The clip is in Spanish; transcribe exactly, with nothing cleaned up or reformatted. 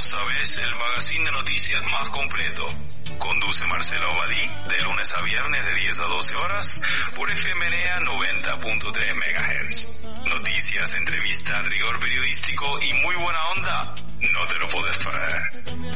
Vos sabés, el magazine de noticias más completo. Conduce Marcelo Abadí de lunes a viernes de diez a doce horas por F M N A noventa punto tres megahertz. Noticias, entrevista, rigor periodístico y muy buena onda. No te lo podés perder.